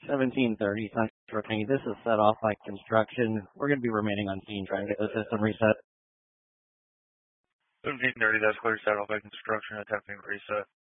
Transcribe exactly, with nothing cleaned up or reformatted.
seventeen thirty, Central. This is set off by construction. We're going to be remaining on scene trying to get the system reset. seventeen thirty, that's clear, set off by construction, attempting reset.